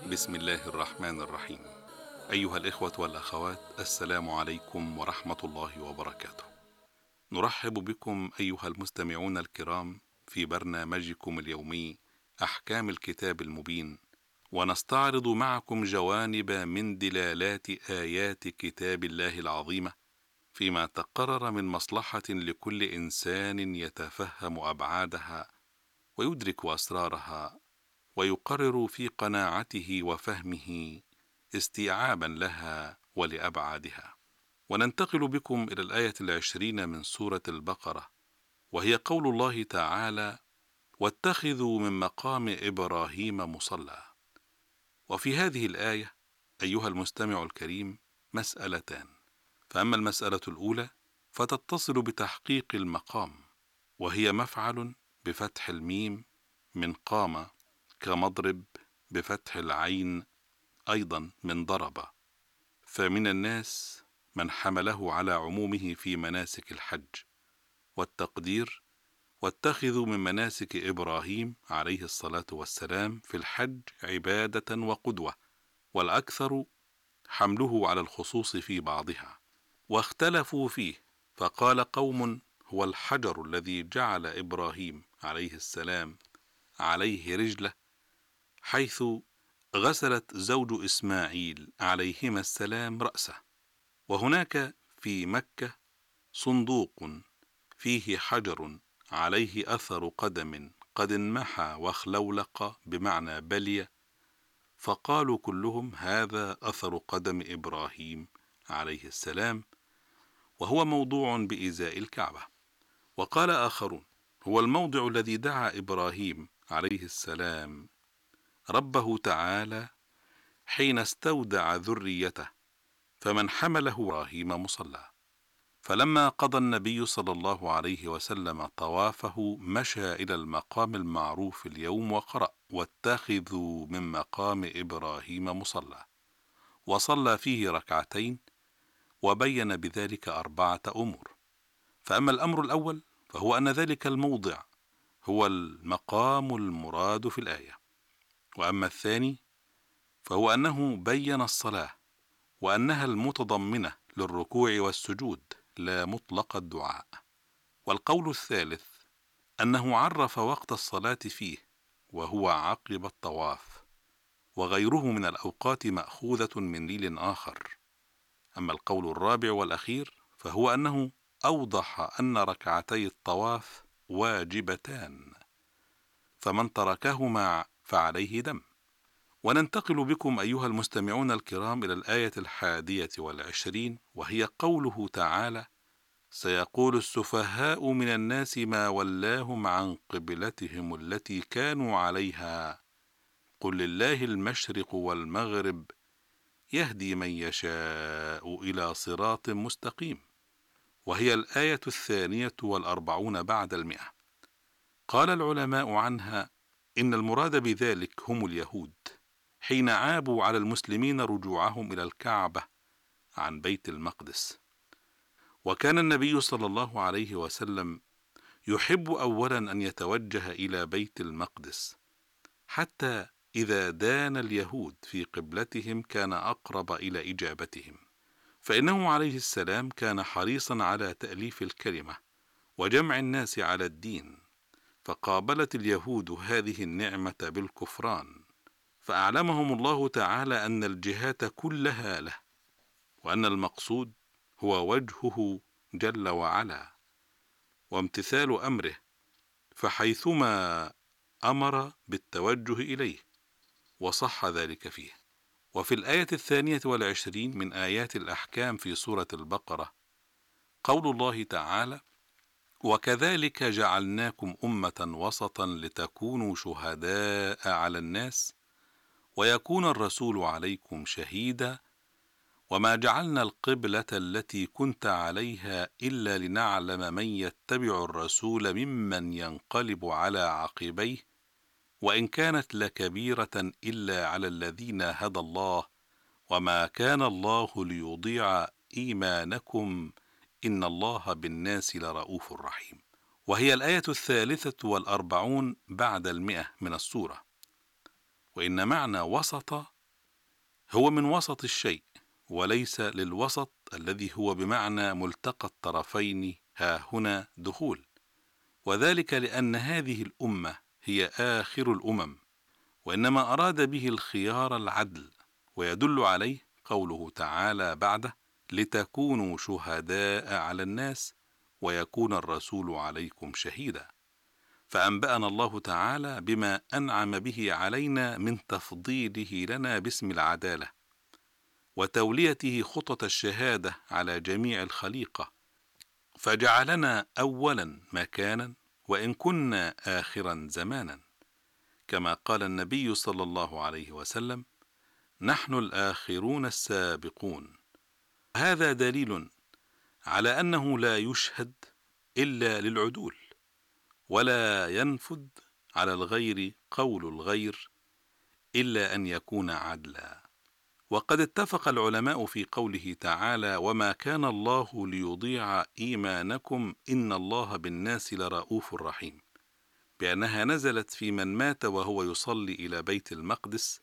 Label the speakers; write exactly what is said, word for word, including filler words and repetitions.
Speaker 1: بسم الله الرحمن الرحيم. أيها الإخوة والأخوات، السلام عليكم ورحمة الله وبركاته. نرحب بكم أيها المستمعون الكرام في برنامجكم اليومي أحكام الكتاب المبين، ونستعرض معكم جوانب من دلالات آيات كتاب الله العظيمة فيما تقرر من مصلحة لكل إنسان يتفهم أبعادها ويدرك أسرارها ويقرر في قناعته وفهمه استيعابا لها ولأبعادها. وننتقل بكم إلى الآية العشرين من سورة البقرة، وهي قول الله تعالى: واتخذوا من مقام إبراهيم مصلى. وفي هذه الآية أيها المستمع الكريم مسألتان، فأما المسألة الأولى فتتصل بتحقيق المقام، وهي مفعل بفتح الميم من قام، كمضرب بفتح العين أيضا من ضرب. فمن الناس من حمله على عمومه في مناسك الحج، والتقدير: واتخذوا من مناسك إبراهيم عليه الصلاة والسلام في الحج عبادة وقدوة، والأكثر حمله على الخصوص في بعضها. واختلفوا فيه، فقال قوم: هو الحجر الذي جعل إبراهيم عليه السلام عليه رجله، حيث غسلت زوج إسماعيل عليهما السلام رأسه. وهناك في مكة صندوق فيه حجر عليه أثر قدم قد انمحى واخلولق بمعنى بلي، فقالوا كلهم: هذا أثر قدم إبراهيم عليه السلام، وهو موضوع بإزاء الكعبة. وقال آخرون: هو الموضع الذي دعا إبراهيم عليه السلام ربه تعالى حين استودع ذريته، فمن حمله إبراهيم مصلى. فلما قضى النبي صلى الله عليه وسلم طوافه مشى إلى المقام المعروف اليوم وقرأ: واتخذوا من مقام إبراهيم مصلى، وصلى فيه ركعتين، وبين بذلك أربعة أمور. فأما الأمر الأول فهو أن ذلك الموضع هو المقام المراد في الآية، وأما الثاني فهو أنه بين الصلاة وأنها المتضمنة للركوع والسجود لا مطلق الدعاء. والقول الثالث أنه عرف وقت الصلاة فيه وهو عقب الطواف، وغيره من الأوقات مأخوذة من دليل آخر. أما القول الرابع والأخير فهو أنه أوضح أن ركعتي الطواف واجبتان، فمن تركهما فعليه دم. وننتقل بكم أيها المستمعون الكرام إلى الآية الحادية والعشرين، وهي قوله تعالى: سيقول السفهاء من الناس ما ولاهم عن قبلتهم التي كانوا عليها قل لله المشرق والمغرب يهدي من يشاء إلى صراط مستقيم. وهي الآية الثانية والأربعون بعد المئة. قال العلماء عنها إن المراد بذلك هم اليهود، حين عابوا على المسلمين رجوعهم إلى الكعبة عن بيت المقدس. وكان النبي صلى الله عليه وسلم يحب أولا أن يتوجه إلى بيت المقدس، حتى إذا دان اليهود في قبلتهم كان أقرب إلى إجابتهم، فإنه عليه السلام كان حريصا على تأليف الكلمة وجمع الناس على الدين، فقابلت اليهود هذه النعمة بالكفران، فأعلمهم الله تعالى أن الجهات كلها له، وأن المقصود هو وجهه جل وعلا وامتثال أمره، فحيثما أمر بالتوجه إليه وصح ذلك فيه. وفي الآية الثانية والعشرين من آيات الأحكام في سورة البقرة قول الله تعالى: وكذلك جعلناكم أمة وسطا لتكونوا شهداء على الناس ويكون الرسول عليكم شهيدا وما جعلنا القبلة التي كنت عليها إلا لنعلم من يتبع الرسول ممن ينقلب على عقبيه وإن كانت لكبيرة إلا على الذين هدى الله وما كان الله ليضيع إيمانكم إن الله بالناس لرؤوف رحيم. وهي الآية الثالثة والأربعون بعد المئة من السورة. وإن معنى وسط هو من وسط الشيء، وليس للوسط الذي هو بمعنى ملتقى الطرفين ها هنا دخول، وذلك لأن هذه الأمة هي آخر الأمم، وإنما أراد به الخيار العدل، ويدل عليه قوله تعالى بعده: لتكونوا شهداء على الناس ويكون الرسول عليكم شهيدا. فأنبأنا الله تعالى بما أنعم به علينا من تفضيله لنا باسم العدالة، وتوليته خطة الشهادة على جميع الخليقة، فجعلنا أولا مكانا وإن كنا آخرا زمانا، كما قال النبي صلى الله عليه وسلم: نحن الآخرون السابقون. هذا دليل على أنه لا يشهد إلا للعدول، ولا ينفذ على الغير قول الغير إلا أن يكون عدلا. وقد اتفق العلماء في قوله تعالى: وما كان الله ليضيع إيمانكم إن الله بالناس لرؤوف رحيم، بأنها نزلت في من مات وهو يصلي إلى بيت المقدس